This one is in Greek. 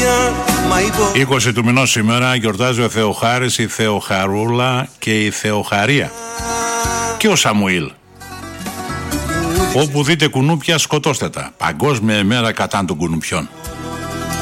20 του μηνός σήμερα γιορτάζει ο Θεοχάρης, η Θεοχαρούλα και η Θεοχαρία και ο Σαμουήλ. Όπου δείτε κουνούπια σκοτώστε τα. Παγκόσμια ημέρα κατά των κουνουπιών.